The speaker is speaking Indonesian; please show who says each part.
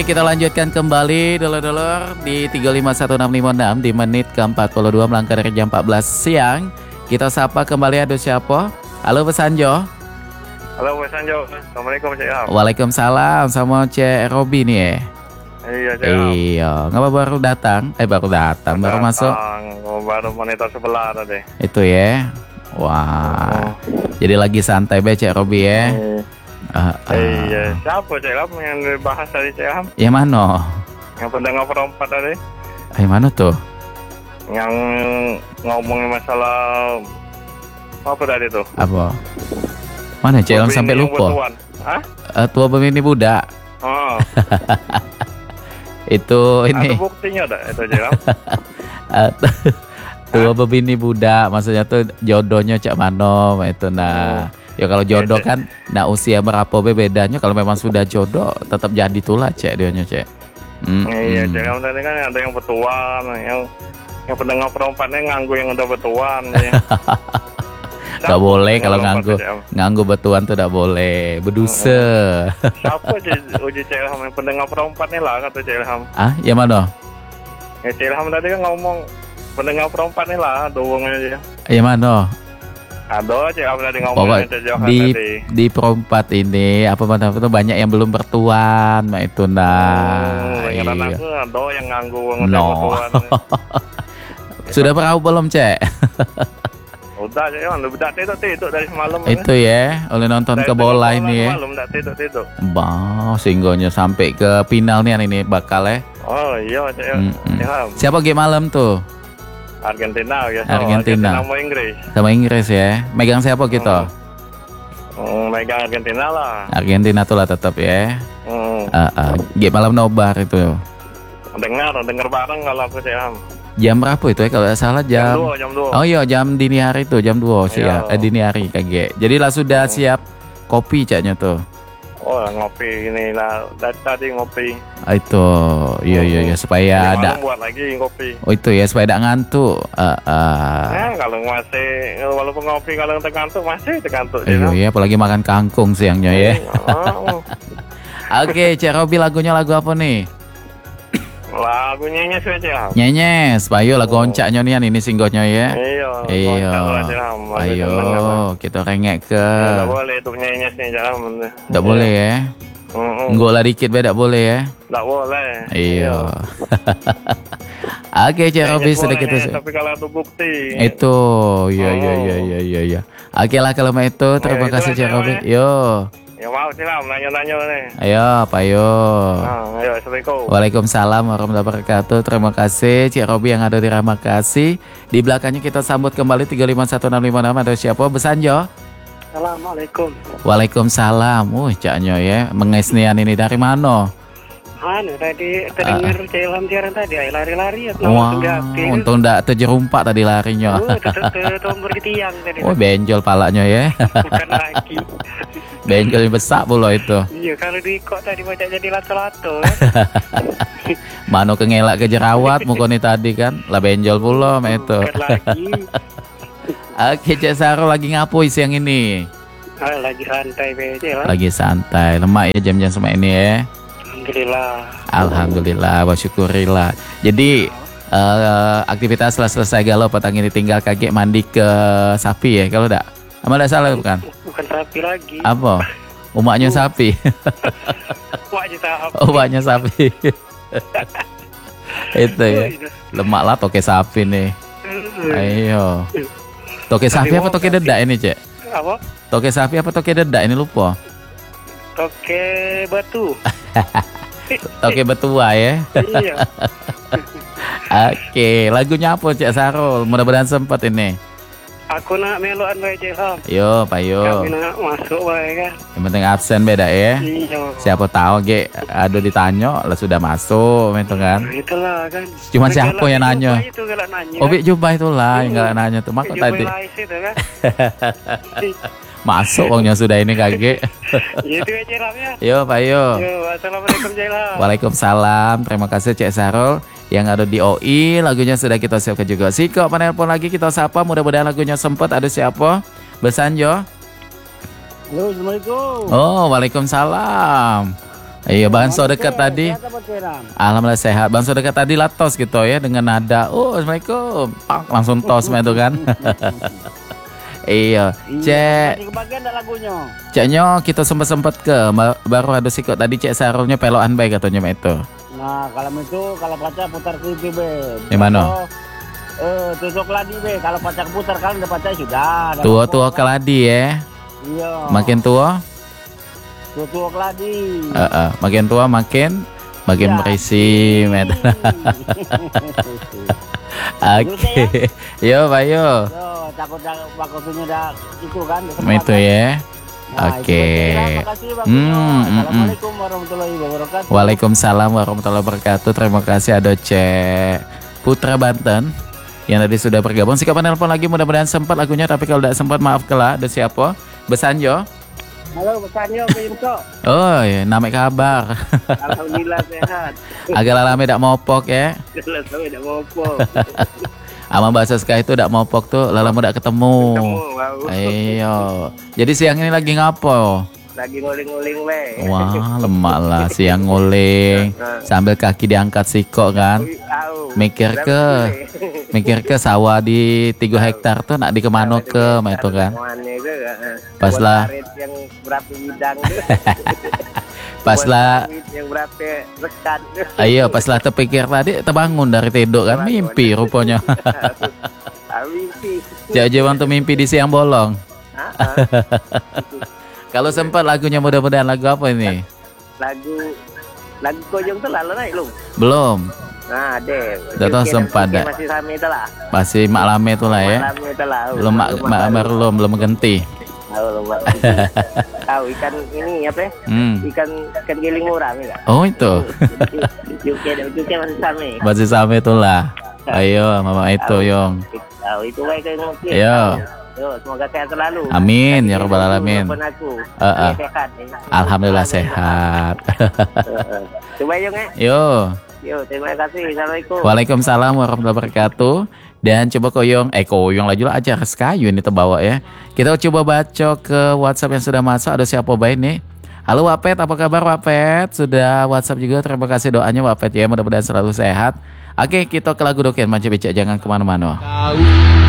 Speaker 1: Baik, kita lanjutkan kembali dulur-dulur di 351656 di menit ke-42 melangkah dari jam 14 siang. Kita sapa kembali, ada siapa? Halo Pesanjo.
Speaker 2: Halo Pesanjo. Assalamualaikum Cik Ilham.
Speaker 1: Waalaikumsalam, sama Cek Robi nih ya.
Speaker 2: Iya Cik Ilham.
Speaker 1: Iya, ngapa baru datang? Baru masuk.
Speaker 2: Baru monitor sebelah tadi.
Speaker 1: Itu ya. Wah. Jadi lagi santai be Cek Robi ya.
Speaker 2: Iya, siapa Cik Ilham yang dibahas tadi Cik Ilham?
Speaker 1: Yang mana?
Speaker 2: Yang pendengar perempat tadi?
Speaker 1: Yang mana tuh?
Speaker 2: Yang ngomongin masalah apa tadi tuh?
Speaker 1: Apa? Mana Cek Ilham sampai lupa?
Speaker 2: Hah?
Speaker 1: Tua Bemini Budak.
Speaker 2: Oh.
Speaker 1: Itu ini.
Speaker 2: Ada buktinya dah itu Cik Ilham?
Speaker 1: Tua Bebini Budak, maksudnya tuh jodohnya Cak Mano itu nah. Ya kalau jodoh kan, nah usia berapa bedanya? Kalau memang sudah jodoh, tetap jadi tulah Cek dionya Cek.
Speaker 2: Iya Cik Ilham tadi kan ada yang betuan, yang pendengar perompatnya nganggu yang udah betuan. Ya.
Speaker 1: Gak boleh kalau nganggu betuan tuh gak boleh, berdosa.
Speaker 2: Siapa uji Cik Ilham yang pendengar perompat nih lah kata Cik Ilham.
Speaker 1: Ah, yang mana?
Speaker 2: Ya Cik Ilham tadi kan ngomong pendengar perompat nih lah, doangnya aja.
Speaker 1: Yang mana?
Speaker 2: Ada Cik Ilham tadi ngomong
Speaker 1: di perompat ini apa itu banyak yang belum bertuan, mak itu nah.
Speaker 2: Iya. Aku ada yang nganggu
Speaker 1: betuan. Sudah pernah belum Cek?
Speaker 2: Udah Cik Ilham, udah tidur dari semalam.
Speaker 1: Itu ya, oleh nonton ke bola ini ya.
Speaker 2: Malam udah tidur.
Speaker 1: Bah, singgonya sampai ke final nih ini bakal ya.
Speaker 2: Oh iya Cik Ilham.
Speaker 1: Siapa game malam tuh?
Speaker 2: Argentina ya.
Speaker 1: Argentina
Speaker 2: sama Inggris.
Speaker 1: Sama Inggris ya. Megang siapa kita?
Speaker 2: Megang Argentina lah.
Speaker 1: Argentina tuh lah tetap ya. Game malam nobar itu.
Speaker 2: Dengar bareng kalau aku Cik Ilham.
Speaker 1: Jam berapa itu ya kalau tidak salah jam
Speaker 2: 2.
Speaker 1: Oh iya jam dini hari itu jam 2 sih ya. Dini hari kagak. Jadi lah sudah siap kopi Caknya tuh.
Speaker 2: Oh ngopi ini lah tadi ngopi.
Speaker 1: Itu iya supaya ada.
Speaker 2: Buat lagi kopi.
Speaker 1: Oh itu ya supaya tidak ngantuk.
Speaker 2: Kalau masih walaupun ngopi kalau tergantuk masih tergantuk.
Speaker 1: Iya apalagi makan kangkung siangnya ya. Oke, Cek Robi lagunya lagu apa nih?
Speaker 2: Lagu Nyenyes aja.
Speaker 1: Nyenyes, ayo lagu oncaknya nih ini singgonya ya.
Speaker 2: Iya.
Speaker 1: Ayo kita rengek ke.
Speaker 2: Tidak boleh itu Nyenyes nih jangan.
Speaker 1: Tidak boleh ya. Enggak lah dikit beda boleh ya.
Speaker 2: Tidak boleh.
Speaker 1: Iya. Oke Cek Robi sedikit itu.
Speaker 2: Tapi kalau itu bukti.
Speaker 1: Itu iya. Oke lah kalau itu terima kasih Cek Robi. Yo.
Speaker 2: Ya mau sih lah nanya-nanya nih.
Speaker 1: Ayo, ayo.
Speaker 2: Ayo, assalamualaikum.
Speaker 1: Waalaikumsalam warahmatullahi wabarakatuh. Terima kasih Cik Robi yang ada di Ramakasih. Di belakangnya kita sambut kembali 351656 ada siapa? Besanjo.
Speaker 3: Assalamualaikum.
Speaker 1: Waalaikumsalam. Caknya ya, mengesnian ini dari mana?
Speaker 3: Tadi terdengar Cik Ilham siaran tadi, lari-lari ya.
Speaker 1: Wah, untung enggak terjerumpak tadi larinya.
Speaker 3: Tombol di tiang tadi.
Speaker 1: Benjol palanya ya.
Speaker 3: Bukan lagi.
Speaker 1: Benjol yang besar pula itu.
Speaker 3: Iya, kalau diikut tadi baca jadi lato-lato.
Speaker 1: Mano kengelak ke jerawat mukoni tadi kan. Lah benjol pula itu.
Speaker 3: Bukan lagi.
Speaker 1: Oke, Cek Saro lagi ngapuin siang ini?
Speaker 3: Lagi santai aja lah.
Speaker 1: Lagi santai, lemak ya jam-jam sama ini ya. Alhamdulillah, bersyukurillah. Jadi aktivitas setelah selesai galau petang ini tinggal kaget mandi ke sapi ya kalau enggak? Amal enggak salah bukan?
Speaker 3: Bukan sapi lagi.
Speaker 1: Apa? Umaknya sapi. Umaknya sapi. Itu ya. Lemak lah toke sapi nih. Ayo. Toke sapi apa toke dedak ini, Cek?
Speaker 3: Apa?
Speaker 1: Toke sapi apa toke dedak ini lupa?
Speaker 3: Toke batu.
Speaker 1: Toke betua ya.
Speaker 3: Iya.
Speaker 1: Oke, lagunya apa Cek Sarul? Mudah-mudahan sempat ini.
Speaker 3: Aku nak meloan bae Cik Ilham.
Speaker 1: Yo, payo.
Speaker 3: Kami nak masuk bae kan.
Speaker 1: Yang penting absen beda ya.
Speaker 3: Iya.
Speaker 1: Siapa tahu ada ditanya lah sudah masuk itu kan.
Speaker 3: Itulah kan.
Speaker 1: Cuma siapa yang nanya?
Speaker 3: Itu galak nanya.
Speaker 1: Obi jumpa itulah yang galak nanya tuh maka tadi.
Speaker 3: Itu kan.
Speaker 1: Masuk wongnya sudah ini kaget.
Speaker 3: Itu ya Cik Ilham ya.
Speaker 1: Yo, payo.
Speaker 3: Yo, assalamualaikum Cik Ilham.
Speaker 1: Waalaikumsalam. Terima kasih Cek Sarul yang ada di OI. Lagunya sudah kita siapkan juga. Kok penelpon lagi kita sapa. Mudah-mudahan lagunya sempat. Ada siapa? Besanjo.
Speaker 3: Halo, assalamualaikum.
Speaker 1: Oh, waalaikumsalam. Iya, Banso dekat tadi.
Speaker 3: Siapa Ram?
Speaker 1: Alhamdulillah sehat. Banso dekat tadi latos gitu ya dengan nada. Oh, assalamualaikum. Pak, langsung tos itu kan. Iya, Cek.
Speaker 3: Masih kebagian dah lagunya.
Speaker 1: Ceknya kita sempet baru ada sikot tadi Cek Sarulnya peloan baik katanya itu.
Speaker 3: Nah, kalau itu kalau pacar putar TV be.
Speaker 1: Di mana?
Speaker 3: Tutup ladi be. Kalau pacar putar kan udah pacar sudah.
Speaker 1: Tua-tua keladi ya.
Speaker 3: Iya.
Speaker 1: Makin tua,
Speaker 3: Tutup ladi.
Speaker 1: makin tua makin
Speaker 3: Ya.
Speaker 1: berisi. Oke. Yo, Pak yo.
Speaker 3: Yo, takut dah waktunya dah itu kan.
Speaker 1: Itu ya.
Speaker 3: Nah,
Speaker 1: Oke.
Speaker 3: itu aja. Terima kasih Bang. Assalamualaikum warahmatullahi wabarakatuh.
Speaker 1: Waalaikumsalam warahmatullahi wabarakatuh. Terima kasih ada Cek Putra Banten yang tadi sudah bergabung. Siapa nelpon lagi mudah-mudahan sempat lagunya, tapi kalau tidak sempat maaf kelak. Ada siapa? Besanjo.
Speaker 3: Halo, pesannya Bimko.
Speaker 1: Oh, ya, namanya kabar.
Speaker 3: Alhamdulillah sehat.
Speaker 1: Agak lama tidak mopok ya.
Speaker 3: Kalau tahu tidak mau
Speaker 1: Ama bahasa Sky itu tidak mopok tuh, lama tidak ketemu.
Speaker 3: wow.
Speaker 1: Ayo. Jadi siang ini lagi ngapo?
Speaker 3: Lagi nguling-nguling we.
Speaker 1: Wah, lemak lah siang nguling sambil kaki diangkat sikok kan. Mikir ke sawah di 3 hektar tuh nak di kemana ke itu kan. Pas lah
Speaker 3: yang berapa bidang
Speaker 1: pas lah
Speaker 3: yang berapa rekan.
Speaker 1: ayo pas lah terpikir tadi terbangun dari tidur kan mimpi rupanya.
Speaker 3: Mimpi.
Speaker 1: Jauh-jauh tuh mimpi di siang bolong. Kalau sempat lagunya mudah-mudahan lagu apa ini?
Speaker 3: Lagu kojong tuh lalu naik lu.
Speaker 1: Belum.
Speaker 3: Nah, deh.
Speaker 1: Udah tahu sempat dah.
Speaker 3: Masih sami itu lah.
Speaker 1: Masih maklame itu lah ya.
Speaker 3: Malam itu lah.
Speaker 1: Belum ganti.
Speaker 3: Tahu ikan ini apa? Ikan giling murah enggak?
Speaker 1: Oh itu.
Speaker 3: Juga masih sami.
Speaker 1: Masih sama itulah. Ayo mama itu Yong.
Speaker 3: Tahu itu baik yang mungkin.
Speaker 1: Ayo.
Speaker 3: Yo, semoga sehat selalu.
Speaker 1: Amin ya rabbal alamin.
Speaker 3: Sehat.
Speaker 1: Alhamdulillah sehat.
Speaker 3: Coba Yong ya. Yo, terima kasih. Assalamualaikum.
Speaker 1: Waalaikumsalam warahmatullahi wabarakatuh. Dan coba koyong lagi lah aja kayu ini terbawa ya. Kita coba baca ke WhatsApp yang sudah masuk. Ada siapa baik nih? Halo Wapet, apa kabar Wapet? Sudah WhatsApp juga, terima kasih doanya Wapet ya. Mudah-mudahan selalu sehat. Oke, kita ke lagu doken Manca Becak, jangan kemana-mana.